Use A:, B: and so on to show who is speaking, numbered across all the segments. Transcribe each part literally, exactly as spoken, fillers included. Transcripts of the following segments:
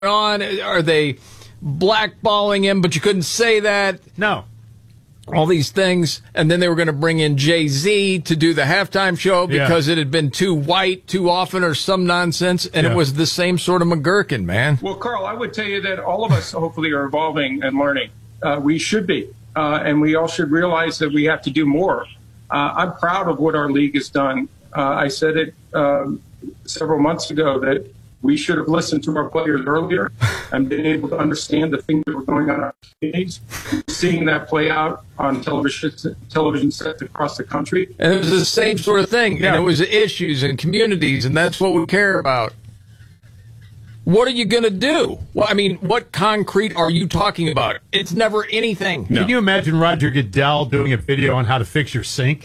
A: on? Are they blackballing him, but you couldn't say that?
B: No.
A: All these things. And then they were going to bring in Jay-Z to do the halftime show because yeah. it had been too white too often or some nonsense. And yeah. it was the same sort of McGurkin, man.
C: Well, Carl, I would tell you that all of us hopefully are evolving and learning. Uh, we should be. Uh, and we all should realize that we have to do more. Uh, I'm proud of what our league has done. Uh, I said it um, several months ago that we should have listened to our players earlier and been able to understand the things that were going on in our communities, seeing that play out on television television sets across the country.
A: And it was the same sort of thing. Yeah. And it was issues and communities, and that's what we care about. What are you going to do? Well, I mean, what concrete are you talking about? It's never anything.
B: No. Can you imagine Roger Goodell doing a video on how to fix your sink?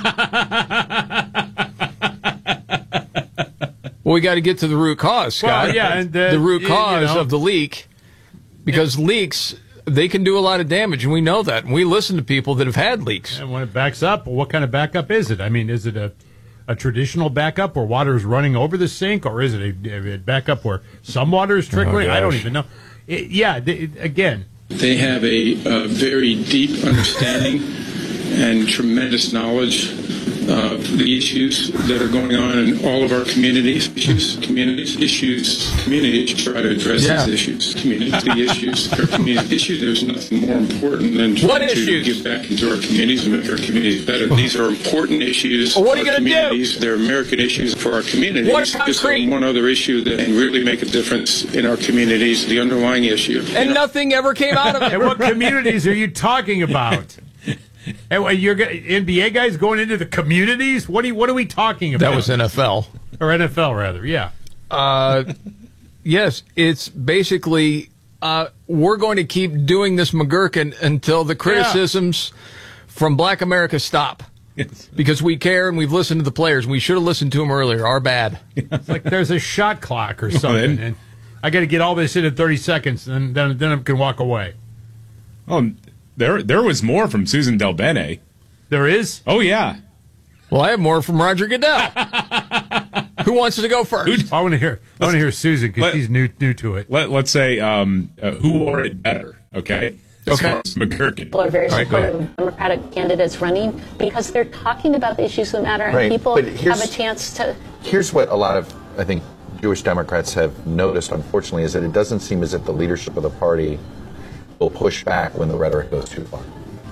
A: Well, we got to get to the root cause, Scott.
B: Well, yeah, and the,
A: the root cause
B: you know,
A: of the leak, because yeah. leaks, they can do a lot of damage, and we know that. And we listen to people that have had leaks.
B: And when it backs up, what kind of backup is it? I mean, is it a, a traditional backup where water is running over the sink, or is it a, a backup where some water is trickling? Oh, I don't even know. It, yeah, it, again.
D: They have a, a very deep understanding and tremendous knowledge of the issues that are going on in all of our communities, issues, communities, issues, communities try to address yeah. these issues, community issues, our community issues. There's nothing more important than trying to give back into our communities and make our communities better. These are important issues
A: well, what
D: for
A: are you
D: our communities.
A: Do?
D: They're American issues for our communities.
A: What
D: Just one other issue that can really make a difference in our communities, the underlying issue.
A: And you know? Nothing ever came out of it.
B: And what communities are you talking about? And you're N B A guys going into the communities? What are you, what are we talking about?
A: That was N F L.
B: Or N F L, rather, yeah.
A: Uh, yes, it's basically uh, we're going to keep doing this McGurkin until the criticisms yeah. from Black America stop. Yes. Because we care and we've listened to the players. We should have listened to them earlier. Our bad.
B: It's like there's a shot clock or something. And I got to get all this in in thirty seconds, and then, then I can walk away.
E: Oh, There there was more from Susan Del Bene.
B: There is?
E: Oh, yeah.
A: Well, I have more from Roger Goodell. Who wants to go first?
B: I want to hear I want to hear Susan because she's new new to it.
E: Let, let's say um, uh, who wore it better, okay? As
A: okay.
E: McGurkin.
F: People are very supportive of Democratic candidates running because they're talking about the issues that matter,
G: right.
F: and people have a chance to...
G: Here's what a lot of, I think, Jewish Democrats have noticed, unfortunately, is that it doesn't seem as if the leadership of the party will push back when the rhetoric goes too far.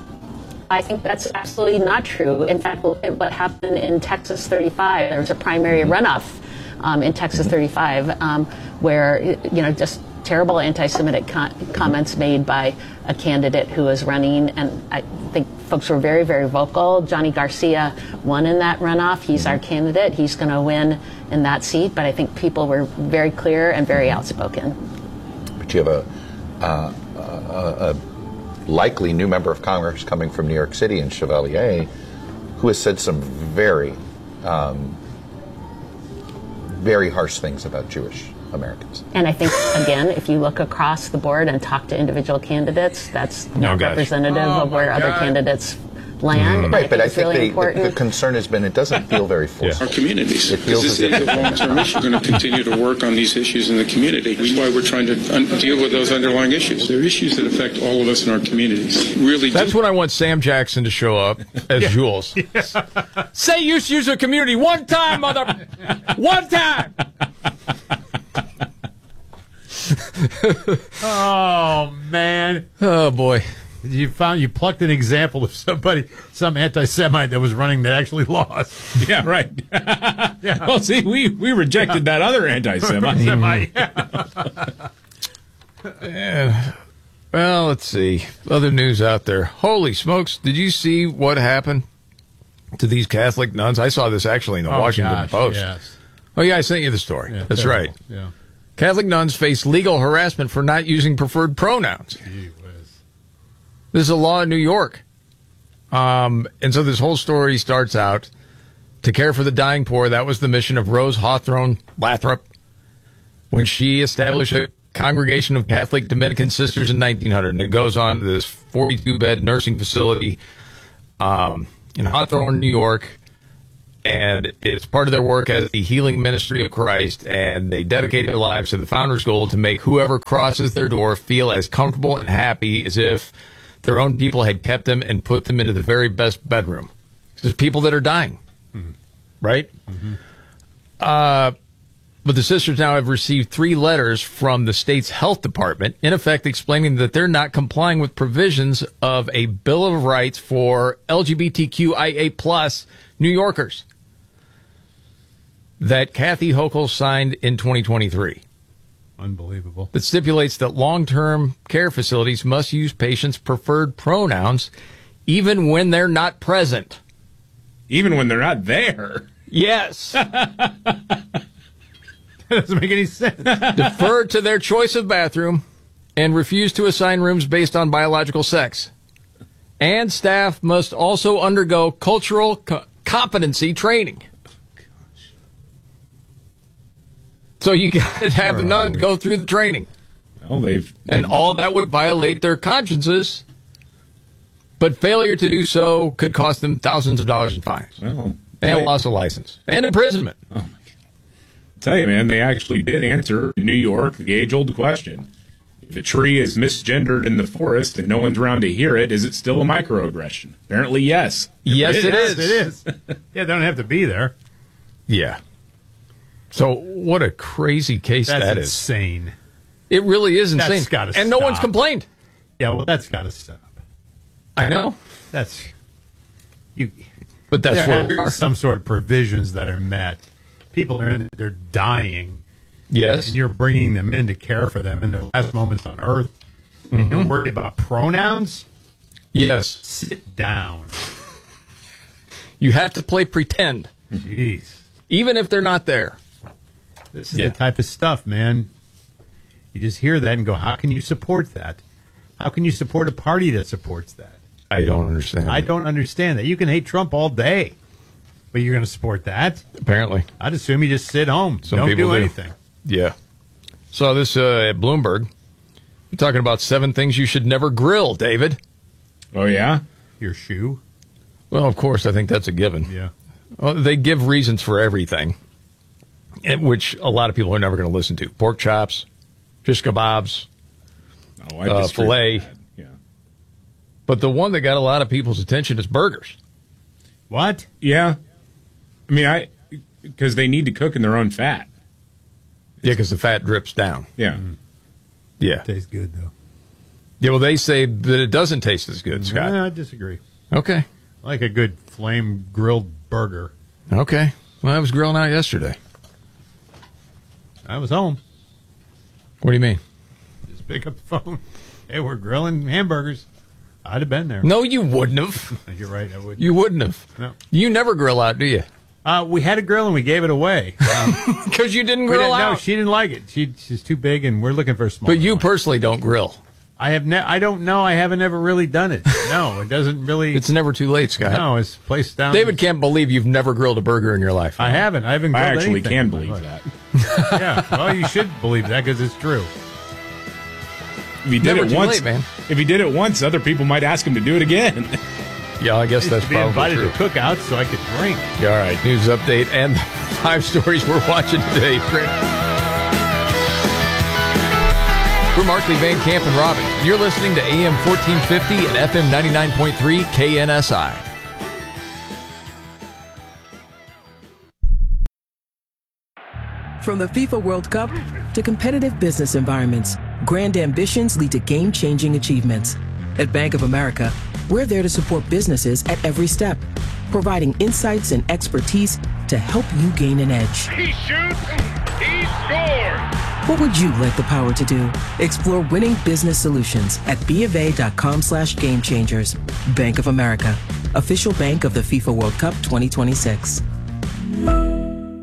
F: I think that's absolutely not true. In fact, look at what happened in Texas thirty-five. There was a primary runoff um, in Texas thirty-five um, where, you know, just terrible anti-Semitic con- comments made by a candidate who was running. And I think folks were very, very vocal. Johnny Garcia won in that runoff. He's our candidate. He's going to win in that seat. But I think people were very clear and very outspoken.
G: But you have a... Uh, A, a likely new member of Congress coming from New York City in Chevalier, who has said some very, um, very harsh things about Jewish Americans.
F: And I think, again, if you look across the board and talk to individual candidates, that's
A: oh,
F: not representative
A: oh,
F: of where
A: God.
F: other candidates land.
G: Mm. Right,
F: I
G: but I
F: it's
G: think
F: really
G: they,
F: important.
G: the, the concern has been it doesn't feel very forceful.
D: Our communities.
G: It feels
D: this
G: as
D: is
G: if
D: a long-term issue. We're going to continue to work on these issues in the community. That's why we're trying to un- deal with those underlying issues. They're issues that affect all of us in our communities. Really.
A: That's
D: do.
A: when I want Sam Jackson to show up as yeah. Jules. Yeah. Say use user community one time, mother. One time.
B: Oh man.
A: Oh boy.
B: You found you plucked an example of somebody, some anti-Semite that was running that actually lost.
E: Yeah, right. yeah. Well, see, we, we rejected that other anti-Semite.
B: Semite.
A: Yeah. Well, let's see. Other news out there. Holy smokes. Did you see what happened to these Catholic nuns? I saw this actually in the
B: oh,
A: Washington
B: gosh,
A: Post.
B: Yes.
A: Oh, yeah, I sent you the story.
B: Yeah,
A: That's
B: terrible.
A: right.
B: Yeah.
A: Catholic nuns face legal harassment for not using preferred pronouns.
B: Gee whiz.
A: This is a law in New York. Um, and so this whole story starts out, to care for the dying poor. That was the mission of Rose Hawthorne Lathrop when she established a congregation of Catholic Dominican sisters in nineteen hundred. And it goes on to this forty-two bed nursing facility um, in Hawthorne, New York. and it's part of their work as the healing ministry of Christ, and they dedicate their lives to the founder's goal to make whoever crosses their door feel as comfortable and happy as if their own people had kept them and put them into the very best bedroom. There's people that are dying, mm-hmm. right? Mm-hmm. Uh, but the sisters now have received three letters from the state's health department, in effect explaining that they're not complying with provisions of a Bill of Rights for L G B T Q I A plus New Yorkers that Kathy Hochul signed in twenty twenty-three.
B: Unbelievable.
A: That stipulates that long-term care facilities must use patients' preferred pronouns even when they're not present.
E: Even when they're not there?
A: Yes.
B: That doesn't make any sense.
A: Defer to their choice of bathroom and refuse to assign rooms based on biological sex. And staff must also undergo cultural co- competency training. So you got to have the nun go through the training.
E: Well, they've,
A: and all that would violate their consciences, but failure to do so could cost them thousands of dollars in fines.
E: Well,
A: and a loss of license. And imprisonment.
E: Oh, my God. I tell you, man, they actually did answer in New York the age-old question. If a tree is misgendered in the forest and no one's around to hear it, is it still a microaggression? Apparently, yes.
A: Yes, it is.
B: It is. Yeah, they don't have to be there.
A: Yeah. So what a crazy case
B: That's
A: that is.
B: insane.
A: It really is insane.
B: That's gotta
A: and no
B: stop.
A: one's complained.
B: Yeah, well, that's got to stop.
A: I know.
B: That's you.
A: But that's
B: there
A: where we are.
B: Some sort of provisions that are met. People are in, they're dying.
A: Yes.
B: And you're bringing them in to care for them in their last moments on earth. Mm-hmm. And you're worried about pronouns?
A: Yes.
B: Sit down.
A: You have to play pretend.
B: Jeez.
A: Even if they're not there.
B: This is
A: Yeah.
B: the type of stuff, man. You just hear that and go, how can you support that? How can you support a party that supports that?
A: I don't understand.
B: I don't understand that. You can hate Trump all day, but you're going to support that?
A: Apparently.
B: I'd assume you just sit home.
A: Some
B: don't
A: people
B: do
A: do.
B: anything.
A: Yeah. Saw this uh, at Bloomberg. You're talking about seven things you should never grill, David.
E: Oh, yeah?
B: Your shoe?
A: Well, of course, I think that's a given.
B: Yeah.
A: Well, they give reasons for everything, and- which a lot of people are never going to listen to. Pork chops, fish kebabs,
E: Oh, I
A: uh,
E: disagree
A: filet.
E: with that. Yeah.
A: But the one that got a lot of people's attention is burgers.
B: What?
E: Yeah. I mean, I because they need to cook in their own fat.
A: Yeah, because the fat drips down.
E: Yeah.
A: Yeah.
B: Tastes good, though.
A: Yeah, well, they say that it doesn't taste as good, Scott.
B: No, I disagree.
A: Okay.
B: I like a good flame grilled burger.
A: Okay. Well, I was grilling out yesterday.
B: I was home.
A: What do you mean?
B: Just pick up the phone. Hey, we're grilling hamburgers. I'd have been there.
A: No, you wouldn't have.
B: You're right, I would.
A: You wouldn't have.
B: No.
A: You never grill out, do you?
B: Uh, we had a grill and we gave it away. Um,
A: Because you didn't
B: we
A: grill
B: didn't-
A: out.
B: No, she didn't like it. She, she's too big, and we're looking for a small.
A: But you
B: one.
A: personally don't grill.
B: I have. Ne- I don't know. I haven't ever really done it. No, it doesn't really.
A: It's never too late, Scott.
B: no, it's placed down.
A: David can't believe you've never grilled a burger in your life.
B: I haven't. I haven't.
E: I
B: grilled
E: actually
B: anything
E: can
B: in my
E: believe
B: life.
E: that.
B: Yeah. Well, you should believe that because it's true.
E: If he did
A: Never
E: it
A: too
E: once,
A: late, man.
E: if he did it once, other people might ask him to do it again.
A: Yeah, I guess
B: I
A: that's
B: used to be
A: probably
B: invited
A: true.
B: to cookouts so I could drink.
A: Yeah, all right, news update and the five stories we're watching today. We're Markley, Van Camp, and Robin. You're listening to A M fourteen fifty and F M ninety-nine point three K N S I.
H: From the FIFA World Cup to competitive business environments, grand ambitions lead to game-changing achievements. At Bank of America, we're there to support businesses at every step, providing insights and expertise to help you gain an edge.
I: He shoots, he scores!
H: What would you like the power to do? Explore winning business solutions at BofA.com slash game changers. Bank of America, official bank of the FIFA World Cup twenty twenty-six.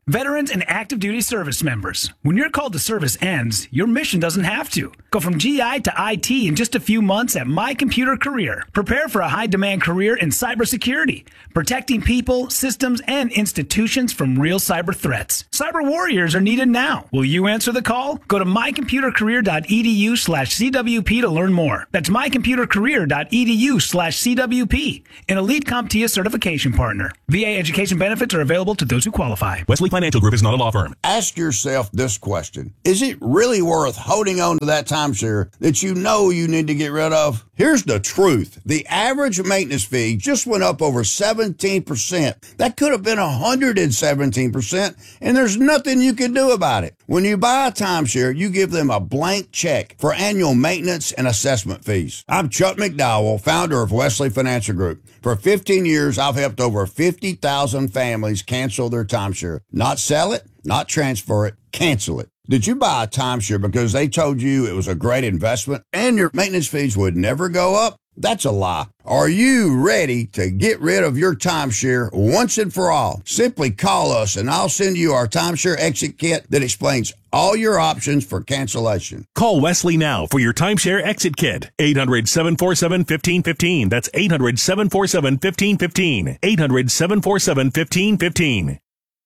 J: Veterans and active duty service members, when your call to service ends, your mission doesn't have to. Go from G I to I T in just a few months at My Computer Career. Prepare for a high-demand career in cybersecurity, protecting people, systems, and institutions from real cyber threats. Cyber warriors are needed now. Will you answer the call? Go to mycomputercareer.edu slash CWP to learn more. That's mycomputercareer.edu slash CWP, an Elite CompTIA certification partner. V A education benefits are available to those who qualify.
K: Wesley Financial Group is not a law firm.
L: Ask yourself this question. Is it really worth holding on to that timeshare that you know you need to get rid of? Here's the truth. The average maintenance fee just went up over seventeen percent. That could have been one hundred seventeen percent, and there's nothing you can do about it. When you buy a timeshare, you give them a blank check for annual maintenance and assessment fees. I'm Chuck McDowell, founder of Wesley Financial Group. For fifteen years, I've helped over fifty thousand families cancel their timeshare. Not sell it, not transfer it, cancel it. Did you buy a timeshare because they told you it was a great investment and your maintenance fees would never go up? That's a lie. Are you ready to get rid of your timeshare once and for all? Simply call us and I'll send you our timeshare exit kit that explains all your options for cancellation.
K: Call Wesley now for your timeshare exit kit. eight hundred, seven four seven, one five one five. That's eight hundred, seven four seven, one five one five. eight hundred, seven four seven, one five one five.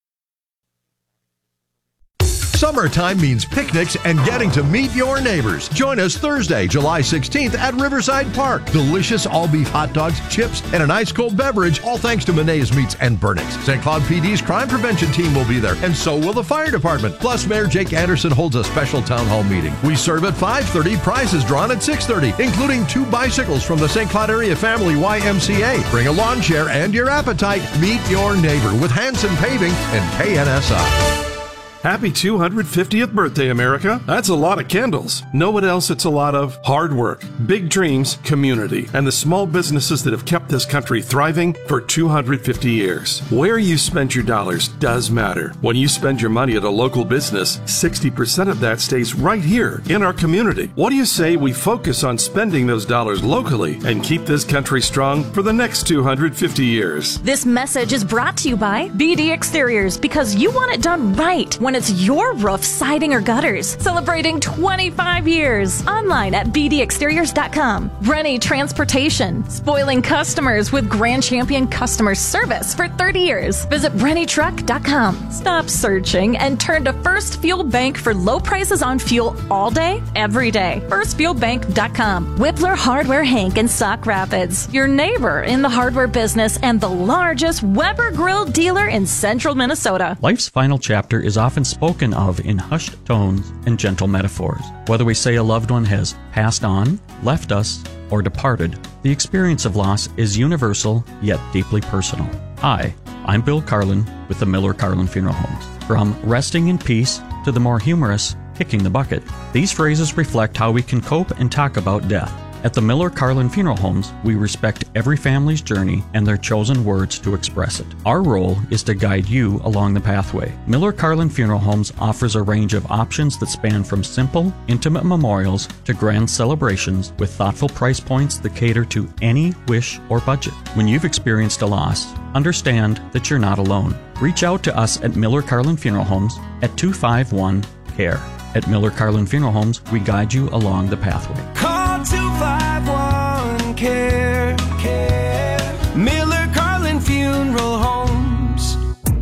M: Summertime means picnics and getting to meet your neighbors. Join us Thursday, July sixteenth at Riverside Park. Delicious all-beef hot dogs, chips, and an ice-cold beverage, all thanks to Menae's Meats and Burnix. Saint Cloud P D's crime prevention team will be there, and so will the fire department. Plus, Mayor Jake Anderson holds a special town hall meeting. We serve at five thirty, prizes drawn at six thirty, including two bicycles from the Saint Cloud Area Family Y M C A. Bring a lawn chair and your appetite. Meet your neighbor with Hanson Paving and K N S I.
N: Happy two hundred fiftieth birthday, America. That's a lot of candles. Know what else it's a lot of? Hard work, big dreams, community, and the small businesses that have kept this country thriving for two hundred fifty years. Where you spend your dollars does matter. When you spend your money at a local business, sixty percent of that stays right here in our community. What do you say we focus on spending those dollars locally and keep this country strong for the next two hundred fifty years?
O: This message is brought to you by B D Exteriors, because you want it done right when it's your roof, siding, or gutters. Celebrating twenty-five years. Online at b d exteriors dot com. Rennie Transportation. Spoiling customers with Grand Champion customer service for thirty years. Visit rennie truck dot com. Stop searching and turn to First Fuel Bank for low prices on fuel all day, every day. first fuel bank dot com. Whippler Hardware Hank in Sauk Rapids. Your neighbor in the hardware business and the largest Weber Grill dealer in central Minnesota.
P: Life's final chapter is often spoken of in hushed tones and gentle metaphors. Whether we say a loved one has passed on, left us, or departed, the experience of loss is universal yet deeply personal. Hi, I'm Bill Carlin with the Miller Carlin Funeral Homes. From resting in peace to the more humorous kicking the bucket, these phrases reflect how we can cope and talk about death. At the Miller Carlin Funeral Homes, we respect every family's journey and their chosen words to express it. Our role is to guide you along the pathway. Miller Carlin Funeral Homes offers a range of options that span from simple, intimate memorials to grand celebrations with thoughtful price points that cater to any wish or budget. When you've experienced a loss, understand that you're not alone. Reach out to us at Miller Carlin Funeral Homes at two five one, C A R E. At Miller Carlin Funeral Homes, we guide you along the pathway.
Q: two five one, C A R E, C A R E. Miller Carlin Funeral Homes.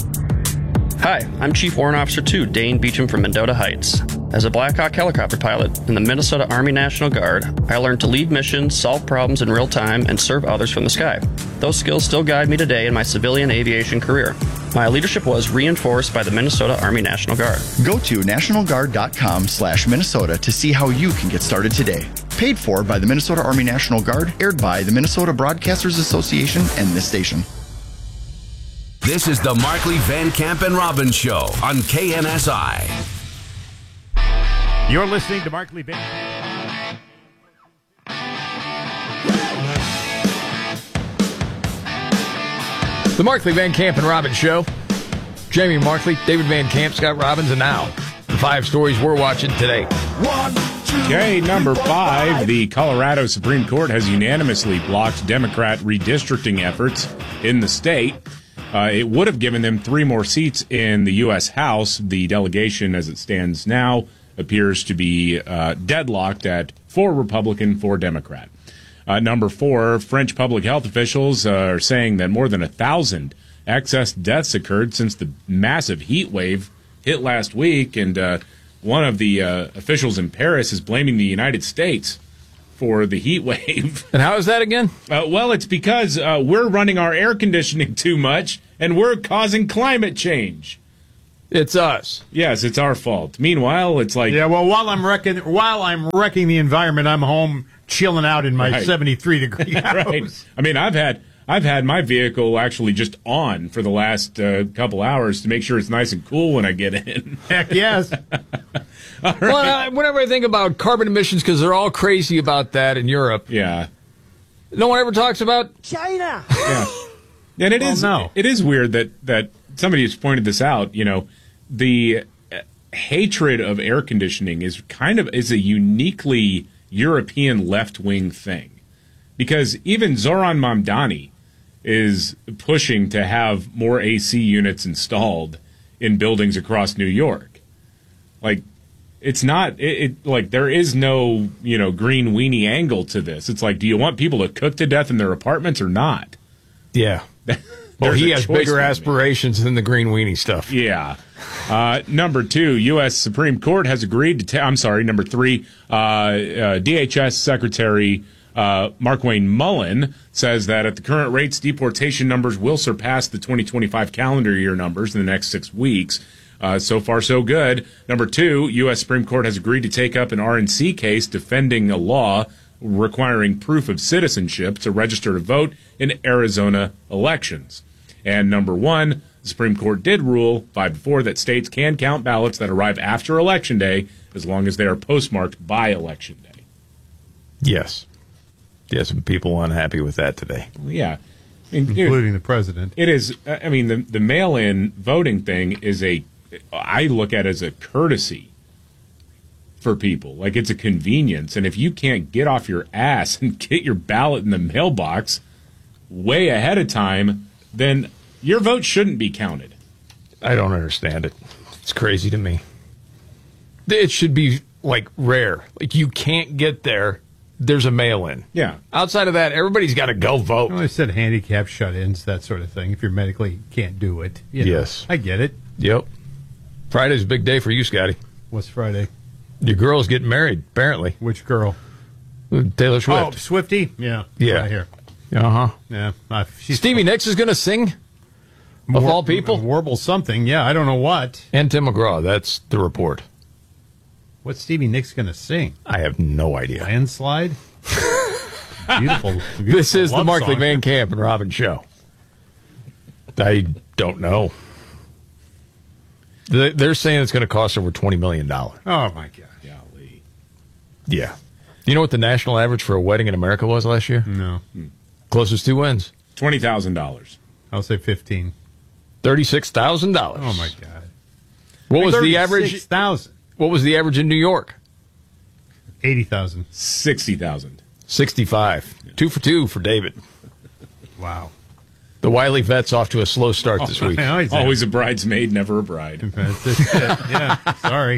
R: Hi, I'm Chief Warrant Officer two, Dane Beecham from Mendota Heights. As a Black Hawk helicopter pilot in the Minnesota Army National Guard, I learned to lead missions, solve problems in real time, and serve others from the sky. Those skills still guide me today in my civilian aviation career. My leadership was reinforced by the Minnesota Army National Guard.
S: Go to national guard dot com slash Minnesota to see how you can get started today. Paid for by the Minnesota Army National Guard, aired by the Minnesota Broadcasters Association and this station.
T: This is the Markley, Van Camp, and Robbins Show on K N S I.
B: You're listening to Markley Van.
A: The Markley, Van Camp, and Robbins Show. Jamie Markley, David Van Camp, Scott Robbins, and now the five stories we're watching today.
E: One, two, okay, number five. The Colorado Supreme Court has unanimously blocked Democrat redistricting efforts in the state. Uh, it would have given them three more seats in the U S House. The delegation, as it stands now, appears to be uh, deadlocked at four Republican, four Democrat. Uh, number four, French public health officials uh, are saying that more than a thousand excess deaths occurred since the massive heat wave hit last week, and uh, one of the uh, officials in Paris is blaming the United States for the heat wave.
A: And how is that again?
E: Uh, well, it's because uh, we're running our air conditioning too much, and we're causing climate change.
A: It's us.
E: Yes, it's our fault. Meanwhile, it's like
B: yeah. Well, while I'm wrecking, while I'm wrecking the environment, I'm home chilling out in my
E: right.
B: seventy-three degree house.
E: Right. I mean, I've had I've had my vehicle actually just on for the last uh, couple hours to make sure it's nice and cool when I get in.
B: Heck yes.
E: All right.
A: Well, I, whenever I think about carbon emissions, because they're all crazy about that in Europe.
E: Yeah.
A: No one ever talks about
U: China.
E: Yeah. And it
B: well,
E: is
B: no.
E: it is weird that that somebody has pointed this out. You know, the hatred of air conditioning is kind of is a uniquely European left-wing thing, because even Zoran Mamdani is pushing to have more A C units installed in buildings across New York. Like, it's not it, it like there is no, you know, green weenie angle to this. It's like, do you want people to cook to death in their apartments or not?
A: Yeah. Well, he has bigger aspirations than the green weenie stuff.
E: Yeah. Uh, number two, U S Supreme Court has agreed to. Ta- I'm sorry. Number three, uh, uh, D H S Secretary uh, Markwayne Mullen says that at the current rates, deportation numbers will surpass the twenty twenty-five calendar year numbers in the next six weeks. Uh, so far, so good. Number two, U S Supreme Court has agreed to take up an R N C case defending a law requiring proof of citizenship to register to vote in Arizona elections. And number one, the Supreme Court did rule five to four that states can count ballots that arrive after Election Day as long as they are postmarked by Election Day.
A: Yes. Yes, some people unhappy with that today.
E: Well, yeah. I mean,
B: including
E: it,
B: the president.
E: It is, I mean, the, the mail-in voting thing is a, I look at it as a courtesy for people. Like, it's a convenience. And if you can't get off your ass and get your ballot in the mailbox way ahead of time, then your vote shouldn't be counted.
A: I don't understand it. It's crazy to me. It should be, like, rare. Like, you can't get there, there's a mail-in.
E: Yeah.
A: Outside of that, everybody's got to go vote.
B: Well, I said handicap shut-ins, that sort of thing, if you medically can't do it. You know,
A: yes.
B: I get it.
A: Yep. Friday's a big day for you, Scotty.
B: What's Friday?
A: Your girl's getting married, apparently.
B: Which girl?
A: Taylor Swift.
B: Oh, Swiftie? Yeah.
A: Yeah.
B: Right here.
A: Uh-huh.
B: Yeah. Uh, she's
A: Stevie Nicks is going to sing, of all people?
B: Warble something. Yeah, I don't know what.
A: And Tim McGraw. That's the report.
B: What's Stevie Nicks going to sing?
A: I have no idea.
B: Landslide? beautiful, beautiful.
A: This is the Markley
B: song.
A: Van Camp and Robin show. I don't know. They're saying it's going to cost over twenty million dollars.
B: Oh, my God.
E: Golly.
A: Yeah. You know what the national average for a wedding in America was last year?
B: No.
A: Closest two wins.
E: twenty thousand dollars.
B: I'll say fifteen.
A: thirty-six thousand dollars.
B: Oh, my God.
A: What was the average?
B: thirty-six thousand.
A: What was the average in New York?
B: eighty thousand.
E: sixty thousand.
A: sixty-five. Yeah. Two for two for David.
B: Wow.
A: The Wiley vet's off to a slow start this
E: oh,
A: week.
E: Always, always a bridesmaid, never a bride.
B: Yeah, sorry.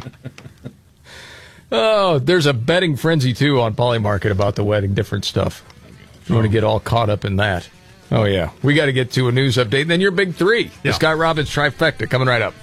A: Oh, there's a betting frenzy, too, on Polymarket about the wedding, different stuff. If you want to get all caught up in that. Oh, yeah. We got to get to a news update. Then your big three. Yeah. The Scott Robbins trifecta coming right up.